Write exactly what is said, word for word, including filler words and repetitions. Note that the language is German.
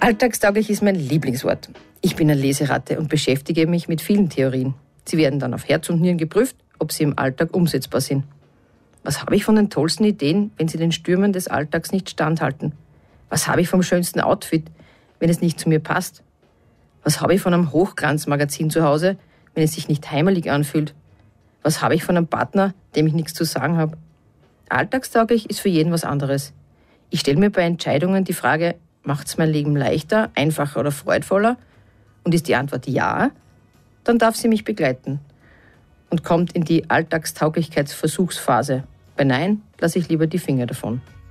Alltagstauglich ist mein Lieblingswort. Ich bin eine Leseratte und beschäftige mich mit vielen Theorien. Sie werden dann auf Herz und Nieren geprüft, ob sie im Alltag umsetzbar sind. Was habe ich von den tollsten Ideen, wenn sie den Stürmen des Alltags nicht standhalten? Was habe ich vom schönsten Outfit, wenn es nicht zu mir passt? Was habe ich von einem Hochglanzmagazin zu Hause, wenn es sich nicht heimelig anfühlt? Was habe ich von einem Partner, dem ich nichts zu sagen habe? Alltagstauglich ist für jeden was anderes. Ich stelle mir bei Entscheidungen die Frage, macht es mein Leben leichter, einfacher oder freudvoller? Und ist die Antwort ja, dann darf sie mich begleiten und kommt in die Alltagstauglichkeitsversuchsphase. Bei Nein lasse ich lieber die Finger davon.